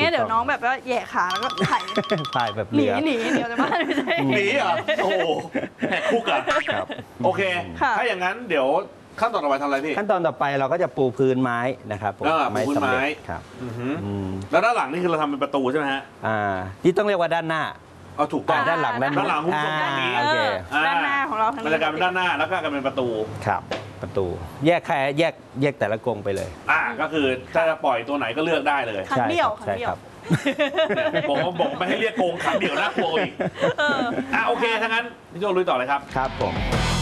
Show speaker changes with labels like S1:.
S1: งั้นเดี๋ยวน้องแบบว่าแย่ขาแล้วก็ถ่าย
S2: ถ่ายแบบ
S1: หนี
S2: เรือ
S1: เดี๋ยวจะบ้านไม่ใช่
S3: หนีเหรอโอ้โหแหกคุกอ่ะ
S2: ครับ
S3: โอเค
S1: ค่ะ
S3: ถ้าอย่างนั้นเดี๋ยวขั้นตอนต่อไปทำอะไรพี่
S2: ขั้นตอนต่อไปเราก็จะปูพื้นไม้นะครับผม
S3: ปูพื้นไม้
S2: สำเร็จครับ
S3: อือหือแล้วด้านหลังนี่คือเราทำเป็นประตูใช่ไหมฮะ
S2: ที่ต้องเรียกว่าด้านหน้า
S3: เอาถูกต้อง
S2: ด้านหลัง
S3: ด้านหลังหุ้มทรงอย่างนี้
S2: โอเค
S1: ด้านหน้าของเราทั้ง
S3: มันจะกลายเป็นด้านหน้าแล้วก็กลายเป็นประตู
S2: ครับประตูแยกแยกแต่ละกรงไปเลย
S3: ก็คือถ้าจะปล่อยตัวไหนก็เลือกได้เลย
S1: ครั้งเดียว
S2: ใช่ครับ
S3: บอกไม่ให้เรียกโกงขังเดี่ยวน่ากลัวอีกโอเคถ้างั้นพี่โจลุยต่อเลยครับ
S2: ครับผม